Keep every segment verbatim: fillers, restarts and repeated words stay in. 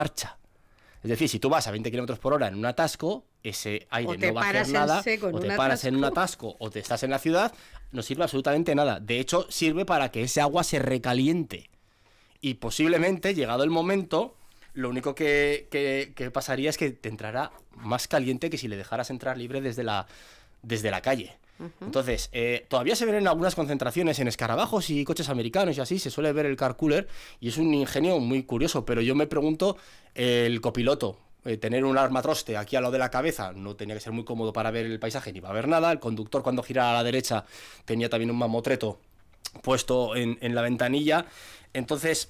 marcha. Es decir, si tú vas a veinte kilómetros por hora en un atasco, ese aire no va a hacer nada, o te paras en un atasco, o te estás en la ciudad, no sirve absolutamente nada. De hecho, sirve para que ese agua se recaliente. Y posiblemente, llegado el momento, lo único que, que, que pasaría es que te entrará más caliente que si le dejaras entrar libre desde la, desde la calle. Uh-huh. Entonces, eh, todavía se ven en algunas concentraciones en escarabajos y coches americanos y así, se suele ver el car cooler y es un ingenio muy curioso, pero yo me pregunto, eh, el copiloto, eh, tener un armatroste aquí a lo de la cabeza no tenía que ser muy cómodo para ver el paisaje ni para ver nada, el conductor cuando giraba a la derecha tenía también un mamotreto puesto en, en la ventanilla, entonces...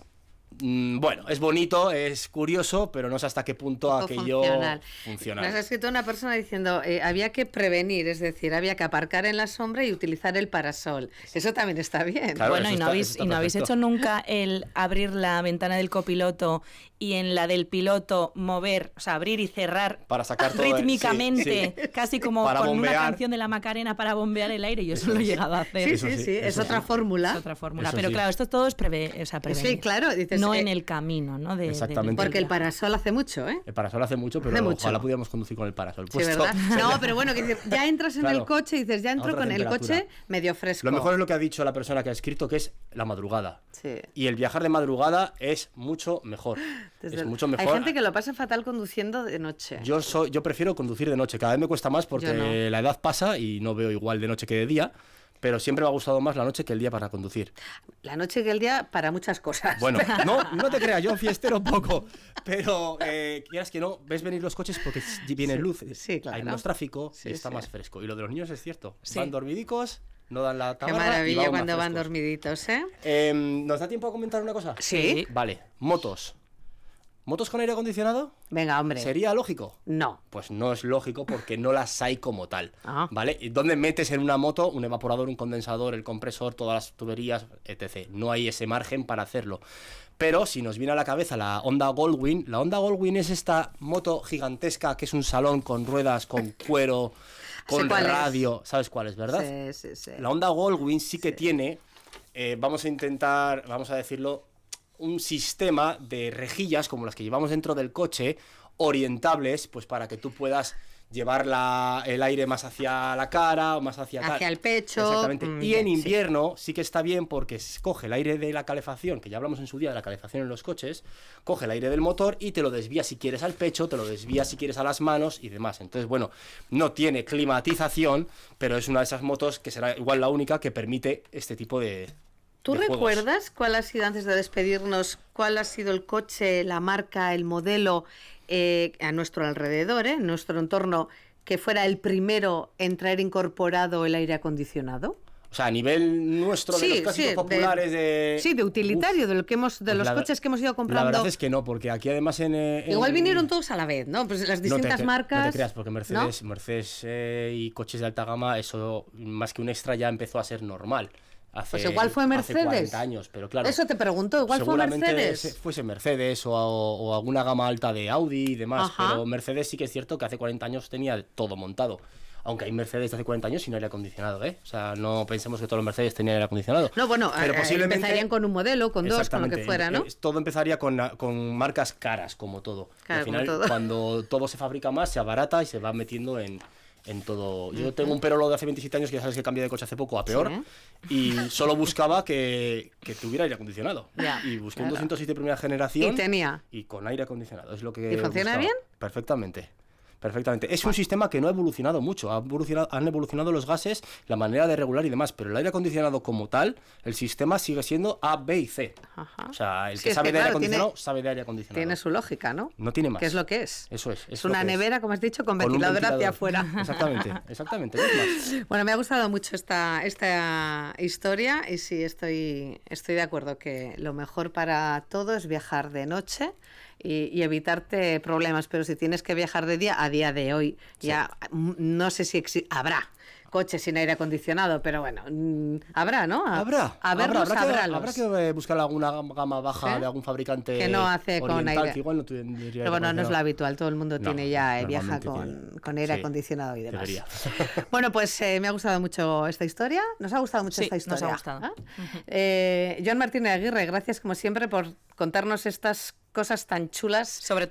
Bueno, es bonito, es curioso, pero no sé hasta qué punto aquello funciona. Nos ha escrito una persona diciendo eh, había que prevenir, es decir, había que aparcar en la sombra y utilizar el parasol. Eso también está bien. Claro, bueno, y no, está, habéis, y no habéis hecho nunca el abrir la ventana del copiloto y en la del piloto mover, o sea, abrir y cerrar para sacar todo rítmicamente, el, sí, sí. casi como para con bombear. Una canción de la Macarena para bombear el aire. Yo eso, eso lo he llegado a hacer. Sí, sí, sí, sí. Es otra fórmula. Es otra fórmula. Pero sí. Claro, esto todo es preve, o sea, prevenir. Sí, claro, dices, no eh, en el camino, ¿no? De, exactamente. De, porque el parasol hace mucho, ¿eh? El parasol hace mucho, pero hace ojalá mucho. pudiéramos conducir con el parasol Sí, puesto. ¿verdad? No, pero bueno, que ya entras en claro, el coche y dices, ya entro con el coche medio fresco. Lo mejor es lo que ha dicho la persona que ha escrito, que es la madrugada. Sí. Y el viajar de madrugada es mucho mejor. Desde es el... mucho mejor. Hay gente que lo pasa fatal conduciendo de noche. Yo soy, yo prefiero conducir de noche. Cada vez me cuesta más porque no. la edad pasa y no veo igual de noche que de día. Pero siempre me ha gustado más la noche que el día para conducir. La noche que el día para muchas cosas. Bueno, no, no te creas, yo fiestero poco. Pero eh, quieras que no, ves venir los coches porque viene sí, luz, sí, claro. hay menos tráfico sí, y está sí. más fresco. Y lo de los niños es cierto. Sí. Van dormidicos, no dan la tabarra. Qué maravilla y cuando van dormiditos, ¿eh? ¿eh? ¿Nos da tiempo a comentar una cosa? Sí. Vale, motos. ¿Motos con aire acondicionado? Venga, hombre. ¿Sería lógico? No. Pues no es lógico porque no las hay como tal, ah. ¿vale? ¿Y dónde metes en una moto un evaporador, un condensador, el compresor, todas las tuberías, etcétera? No hay ese margen para hacerlo. Pero si nos viene a la cabeza la Honda Goldwing, la Honda Goldwing es esta moto gigantesca que es un salón con ruedas, con cuero, con radio. Es. ¿Sabes cuál es, verdad? Sí, sí, sí. La Honda Goldwing sí que sí. tiene, eh, vamos a intentar, vamos a decirlo, un sistema de rejillas como las que llevamos dentro del coche, orientables, pues para que tú puedas llevar la, el aire más hacia la cara o más hacia... Hacia el pecho. Exactamente. Mm, y en invierno sí. sí que está bien porque coge el aire de la calefacción, que ya hablamos en su día de la calefacción en los coches, coge el aire del motor y te lo desvía si quieres al pecho, te lo desvía si quieres a las manos y demás. Entonces, bueno, no tiene climatización, pero es una de esas motos que será igual la única que permite este tipo de... ¿Tú recuerdas cuál ha sido, antes de despedirnos, cuál ha sido el coche, la marca, el modelo eh, a nuestro alrededor, eh, en nuestro entorno, que fuera el primero en traer incorporado el aire acondicionado? O sea, a nivel nuestro, sí, de los clásicos sí, populares de, de... Sí, de utilitario, Uf, de, lo que hemos, de pues los la, coches que hemos ido comprando. La verdad es que no, porque aquí además en... en... Igual vinieron todos a la vez, ¿no? Pues las distintas no te, marcas... No te creas, porque Mercedes, ¿no? Mercedes eh, y coches de alta gama, eso más que un extra ya empezó a ser normal. Hace, pues igual fue Mercedes. Hace cuarenta años, pero claro. Eso te pregunto, igual fue Mercedes. Fuese Mercedes o, o alguna gama alta de Audi y demás, Ajá. pero Mercedes sí que es cierto que hace cuarenta años tenía todo montado. Aunque hay Mercedes de hace cuarenta años sin aire acondicionado, ¿eh? O sea, no pensemos que todos los Mercedes tenían aire acondicionado. No, bueno, pero eh, posiblemente empezarían con un modelo, con dos, con lo que fuera, ¿no? Todo empezaría con, con marcas caras, como todo. Claro, al final, como todo. Cuando todo se fabrica más, se abarata y se va metiendo en... en todo. Yo tengo un Perolo de hace veintisiete años que ya sabes que cambié de coche hace poco a peor, ¿sí? Y solo buscaba que, que tuviera aire acondicionado. Ya, y busqué claro. un doscientos seis de primera generación y tenía y con aire acondicionado. Es lo que ¿Y funciona buscaba. bien? Perfectamente. Perfectamente. Es un sistema que no ha evolucionado mucho. Ha evolucionado, han evolucionado los gases, la manera de regular y demás, pero el aire acondicionado como tal, el sistema sigue siendo A, B y C. Ajá. O sea, el sí, que es sabe que, de aire claro, acondicionado, tiene, sabe de aire acondicionado. Tiene su lógica, ¿no? No tiene más. ¿Qué es lo que es? Eso es. Es, es una nevera, es. como has dicho, con, con ventilador hacia afuera. Exactamente, exactamente. No es más. Bueno, me ha gustado mucho esta, esta historia y sí, estoy, estoy de acuerdo que lo mejor para todo es viajar de noche y, y evitarte problemas, pero si tienes que viajar de día, a día de hoy, sí. ya no sé si exi- habrá coche sin aire acondicionado, pero bueno, mmm, habrá, ¿no? A, habrá, a verlos, habrá, habrá, que, habrá que buscar alguna gama baja ¿Eh? de algún fabricante que no hace oriental, con aire. Que igual no diría pero bueno, no es lo habitual, todo el mundo no, tiene ya eh, viaja con, tiene. con aire sí, acondicionado y demás. Debería. Bueno, pues eh, me ha gustado mucho esta historia, nos ha gustado mucho sí, esta historia. Nos ha gustado. ¿Eh? Uh-huh. eh, Joan Martínez Aguirre, gracias como siempre por contarnos estas cosas tan chulas sobre